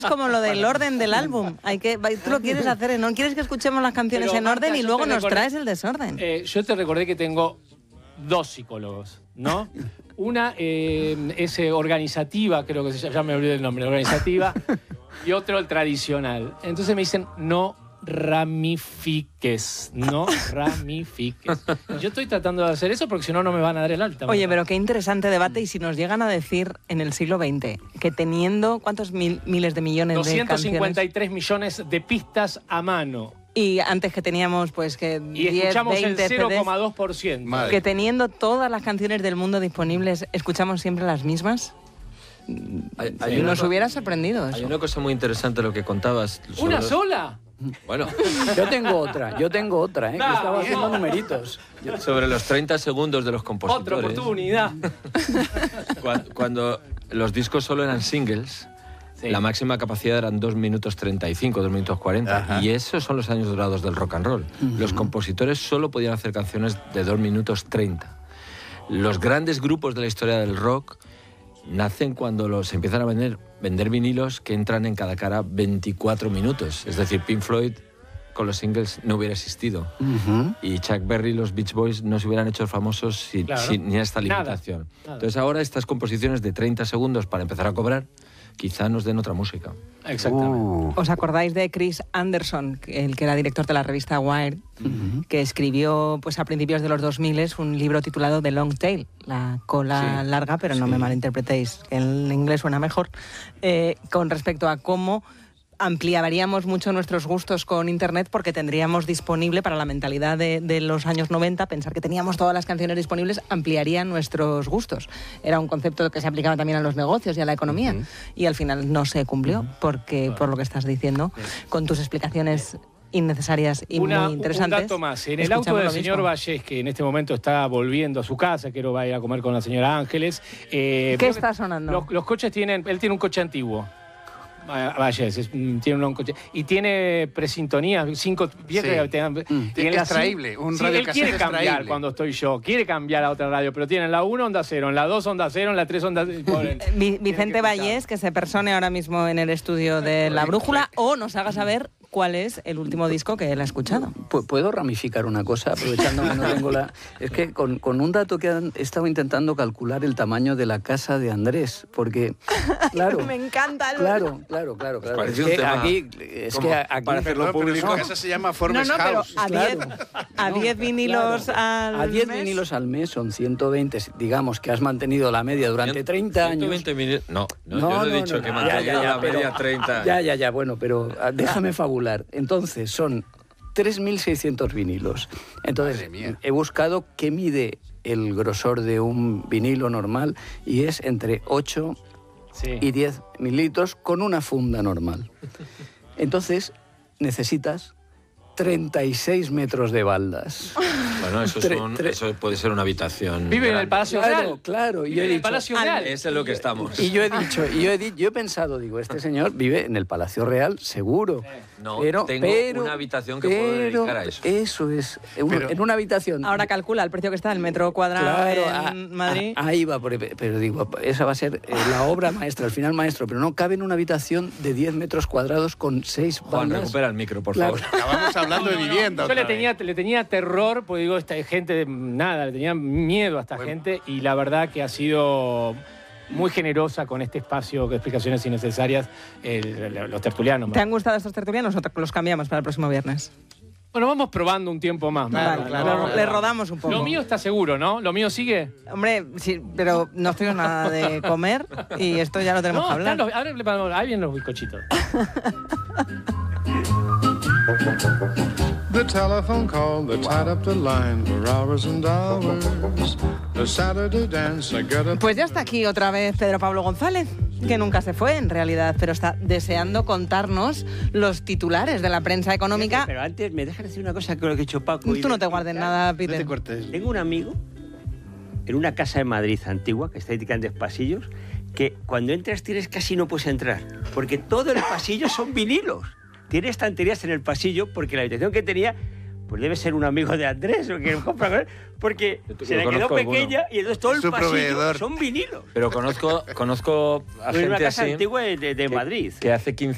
Como lo del orden del álbum. Tú lo quieres hacer, ¿no? ¿Quieres que escuchemos las canciones Pero, en orden Marta, y luego nos traes el desorden? Yo te recordé que tengo 2 psicólogos, ¿no? Una es organizativa, creo que ya me olvidé el nombre, organizativa, y otro el tradicional. Entonces me dicen, no ramifiques. Yo estoy tratando de hacer eso porque si no, no me van a dar el alta. Oye, pero qué interesante debate. Y si nos llegan a decir en el siglo XX que teniendo, ¿cuántos miles de millones de canciones? 253 millones de pistas a mano. Y antes que teníamos, pues, que y 10, escuchamos 20 el 0,2%. Que teniendo todas las canciones del mundo disponibles, ¿escuchamos siempre las mismas? Nos hubiera sorprendido eso. Hay una cosa muy interesante lo que contabas. ¿Una sola? Bueno. Yo tengo otra, que estaba haciendo numeritos. Sobre los 30 segundos de los compositores. Otra oportunidad. Cuando los discos solo eran singles, la máxima capacidad eran 2 minutos 35, 2 minutos 40. Ajá. Y esos son los años dorados del rock and roll. Los compositores solo podían hacer canciones de 2 minutos 30. Los grandes grupos de la historia del rock nacen cuando se empiezan a vender vinilos que entran en cada cara 24 minutos. Es decir, Pink Floyd con los singles no hubiera existido. Y Chuck Berry y los Beach Boys no se hubieran hecho famosos sin esta limitación. Nada. Entonces ahora estas composiciones de 30 segundos para empezar a cobrar quizá nos den otra música. Exactamente. ¿Os acordáis de Chris Anderson, el que era director de la revista Wired, que escribió pues a principios de los 2000 un libro titulado The Long Tail, la cola larga, pero no me malinterpretéis, que en inglés suena mejor, con respecto a cómo ampliaríamos mucho nuestros gustos con Internet porque tendríamos disponible para la mentalidad de los años 90, pensar que teníamos todas las canciones disponibles ampliaría nuestros gustos. Era un concepto que se aplicaba también a los negocios y a la economía y al final no se cumplió porque, por lo que estás diciendo, con tus explicaciones innecesarias y muy interesantes. Un dato más. En el auto del señor Vallés, que en este mommomento está volviendo a su casa, quiero ir a comer con la señora Ángeles. ¿Qué está sonando? Los coches él tiene un coche antiguo. Vallés, tiene un coche. Y tiene presintonía, 5 piezas. Tiene extraíble, un radio él quiere cambiar extraíble. cuando estoy yo, quiere cambiar a otra radio, pero tiene en la 1 Onda Cero, en la 2 Onda Cero, en la 3 Onda Cero. Vicente Vallés, que se persone ahora mismo en el estudio de La Brújula o nos haga saber cuál es el último disco que él ha escuchado. ¿Puedo ramificar una cosa, aprovechando que no tengo la...? Es que con un dato que he estado intentando calcular el tamaño de la casa de Andrés, porque, claro... Me encanta. Claro. Es que aquí para hacerlo público... Pero casa se llama Forbes House. A 10 vinilos al mes. A 10 vinilos al mes son 120, digamos que has mantenido la media durante 30 años. 120 vinilos... No, yo no he dicho que mantenga la media 30 años. Ya, bueno, pero déjame fabular. Entonces, son 3.600 vinilos. Entonces, he buscado qué mide el grosor de un vinilo normal y es entre 8 y 10 mililitros con una funda normal. Entonces, necesitas 36 metros de baldas. Bueno, eso puede ser una habitación. Vive en el Palacio Real. Claro. Vive en el Palacio Real. Eso es lo que estamos. Y yo he pensado, este señor vive en el Palacio Real, seguro. Tengo una habitación que puedo dedicar a eso. Eso es, en una habitación. Ahora calcula el precio que está el metro cuadrado en Madrid. Ahí va, pero digo, esa va a ser la obra maestra, el final maestro, pero no cabe en una habitación de 10 metros cuadrados con 6 Juan, bandas. recupera el micro, por favor. Acabamos hablando de vivienda. Yo le tenía terror, porque digo, esta gente, le tenía miedo a esta gente, y la verdad que ha sido muy generosa con este espacio de explicaciones innecesarias los tertulianos. ¿Te han gustado estos tertulianos o los cambiamos para el próximo viernes? Bueno, vamos probando un tiempo más. Le rodamos un poco. Lo mío está seguro, ¿no? ¿Lo mío sigue? Hombre, sí, pero no estoy nada de comer y esto ya lo tenemos que hablar. Ahí vienen los bizcochitos. The telephone call that tied up the line for hours and hours. The Saturday dance, I get up. Pues ya está aquí otra vez Pedro Pablo González, que nunca se fue en realidad, pero está deseando contarnos los titulares de la prensa económica. Pero antes, ¿me dejas decir una cosa que lo que ha dicho Paco? Tú no te guardes nada, Peter. No te cortes. Tengo un amigo en una casa de Madrid antigua, que está en grandes pasillos, que cuando entras casi no puedes entrar, porque todo el pasillo son vinilos. Tiene estanterías en el pasillo porque la habitación que tenía pues debe ser un amigo de Andrés o que compra con él, porque se le quedó pequeña y entonces todo el pasillo son vinilos. Pero conozco a en gente una casa así antigua de Madrid. Que hace 15